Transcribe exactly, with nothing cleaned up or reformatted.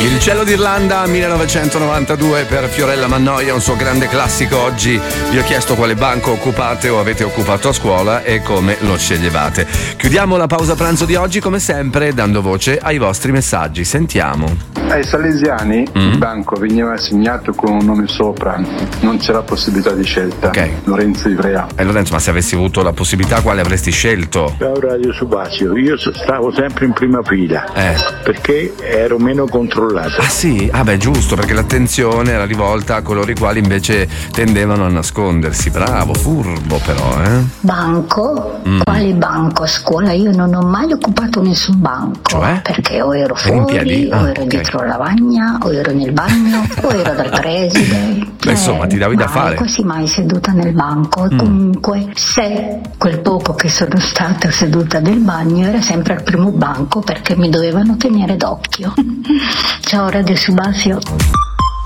Il cielo d'Irlanda millenovecentonovantadue per Fiorella Mannoia, un suo grande classico. Oggi vi ho chiesto quale banco occupate o avete occupato a scuola e come lo sceglievate. Chiudiamo la pausa pranzo di oggi come sempre dando voce ai vostri messaggi. Sentiamo. Ai salesiani mm. il banco veniva assegnato con un nome sopra, non c'era possibilità di scelta. Ok. Lorenzo Ivrea. E eh, Lorenzo, ma se avessi avuto la possibilità quale avresti scelto? Ciao Radio Subasio, io stavo sempre in prima fila eh. perché ero meno controllato. Ah sì? Ah beh, giusto, perché l'attenzione era rivolta a coloro i quali invece tendevano a nascondersi. Bravo, furbo però, eh? Banco? Mm. Quale banco a scuola? Io non ho mai occupato nessun banco. Cioè? Perché o ero Eri in fuori, piedi? o Ah, ero ok. dietro la lavagna, o ero nel bagno, o ero dal preside. Beh, insomma, ti davi da mai, fare. quasi mai seduta nel banco. E Mm. comunque, se quel poco che sono stata seduta nel bagno era sempre al primo banco perché mi dovevano tenere d'occhio. Ciao Radio Subasio.